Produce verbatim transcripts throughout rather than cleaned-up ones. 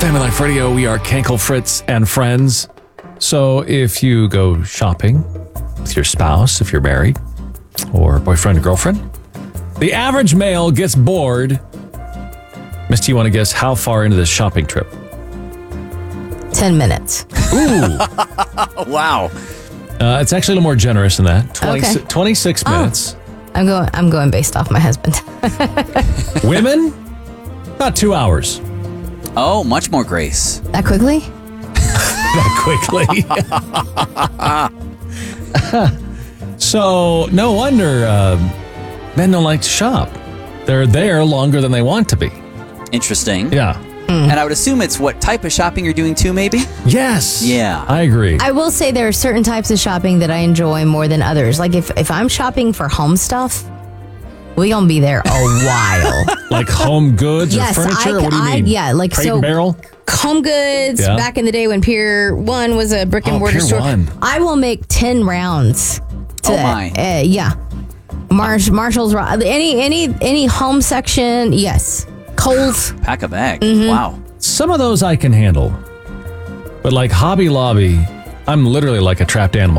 Family Life Radio, we are Kenkel, Fritz, and friends. So if you go shopping with your spouse, if you're married, or boyfriend or girlfriend, the average male gets bored. Misty, you want to guess how far into this shopping trip? Ten minutes. Ooh. Wow. Uh, it's actually a little more generous than that. twenty, Okay. twenty-six Oh. minutes. I'm going. I'm going based off my husband. Women, about two hours. Oh, much more grace. That quickly? That quickly. So no wonder uh, men don't like to shop. They're there longer than they want to be. Interesting. Yeah. And I would assume it's what type of shopping you're doing too, maybe? Yes. Yeah. I agree. I will say there are certain types of shopping that I enjoy more than others. Like if, if I'm shopping for home stuff, we gonna be there a while. Like home goods Yes, or furniture? I- what do you I- mean? yeah, like, Crate so- and barrel? Home goods, Yeah. back in the day when Pier One was a brick and Oh, mortar Pier store. One. I will make ten rounds. To, Oh, my. Uh, yeah. Marsh, Marshall's, any, any, any home section, yes. Kohl's. Pack a bag. Mm-hmm. Wow. Some of those I can handle. But like Hobby Lobby, I'm literally like a trapped animal.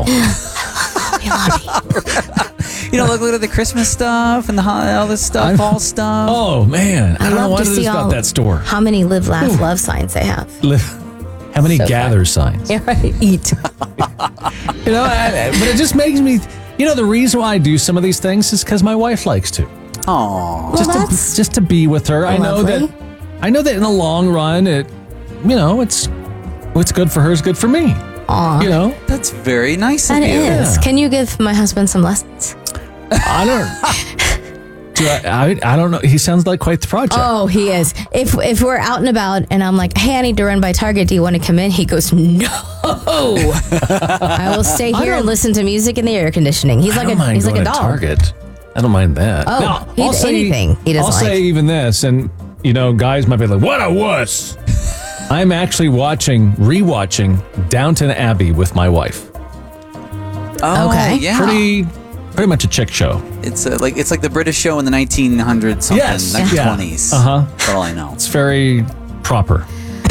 You know, look, look at the Christmas stuff and the ho- all this stuff, I'm- fall stuff. Oh, man. I, I don't know love what to it see is about all- that store. How many live, laugh, love signs they have. How many So gather signs? Yeah, right. Eat. You know, I, I- but it just makes me, you know, the reason why I do some of these things is because my wife likes to. Aw. Just that's to, just to be with her. I know lovely. that I know that in the long run, it, you know, it's what's good for her is good for me. Aw. You know, That's very nice That of you. is. Yeah. Can you give my husband some lessons? I don't. do I, I? I don't know. He sounds like quite the project. Oh, he is. If if we're out and about and I'm like, hey, I need to run by Target. Do you want to come in? He goes, no. I will stay I here and don't- listen to music in the air conditioning. He's I like don't a mind he's like going a to dog. Target. I don't mind that. Oh, Now, he'd- I'll say, anything he doesn't I'll say like. even this, and you know, guys might be like, "What a wuss." I'm actually watching, rewatching Downton Abbey with my wife. Oh, Okay. yeah. Pretty, pretty much a chick show. It's uh, like it's like the British show in the nineteen hundreds, something, Yes. nineteen Yeah. twenties. Uh huh. That's all I know. It's very proper.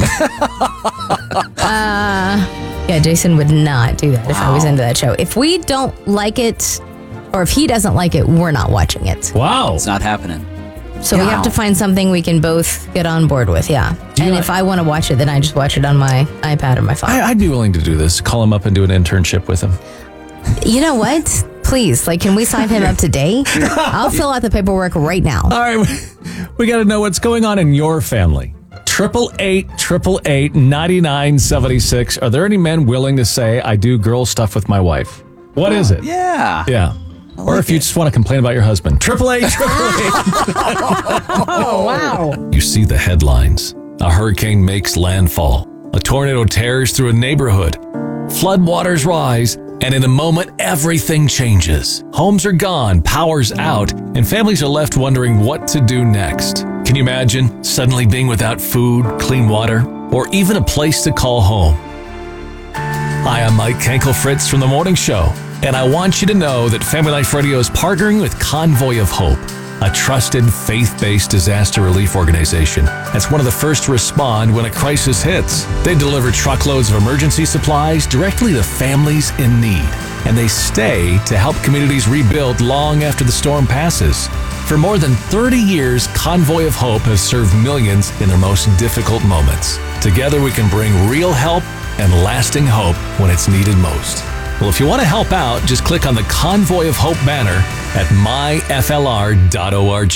Yeah, Jason would not do that if I was Wow. into that show. If we don't like it, or if he doesn't like it, we're not watching it. Wow. It's not happening. So we Wow. have to find something we can both get on board with. Yeah. Do you And like- if I want to watch it, then I just watch it on my iPad or my phone. I, I'd be willing to do this. Call him up and do an internship with him. You know what? Please, like, can we sign him up today? I'll fill out the paperwork right now. All right, we got to know what's going on in your family. Triple eight, triple eight, ninety nine seventy six. Are there any men willing to say I do girl stuff with my wife? What is it? Yeah. Yeah. Or like if you it. just want to complain about your husband. Triple eight, triple eight. Oh, wow. You see the headlines. A hurricane makes landfall. A tornado tears through a neighborhood. Floodwaters rise, and in a moment, everything changes. Homes are gone, power's out, and families are left wondering what to do next. Can you imagine suddenly being without food, clean water, or even a place to call home? Hi, I'm Mike Kenkel Fritz from The Morning Show, and I want you to know that Family Life Radio is partnering with Convoy of Hope, a trusted, faith-based disaster relief organization that's one of the first to respond when a crisis hits. They deliver truckloads of emergency supplies directly to families in need, and they stay to help communities rebuild long after the storm passes. For more than thirty years, Convoy of Hope has served millions in their most difficult moments. Together, we can bring real help and lasting hope when it's needed most. Well, if you want to help out, just click on the Convoy of Hope banner at my f l r dot org.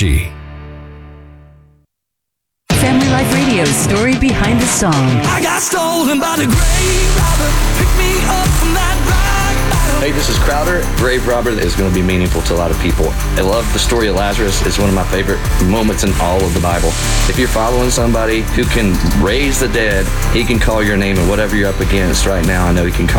Family Life Radio's story behind the song. I got stolen by the grave robber. Pick me up from that rock bottom. Hey, this is Crowder. Grave Robber is going to be meaningful to a lot of people. I love the story of Lazarus. It's one of my favorite moments in all of the Bible. If you're following somebody who can raise the dead, he can call your name, and whatever you're up against right now, I know he can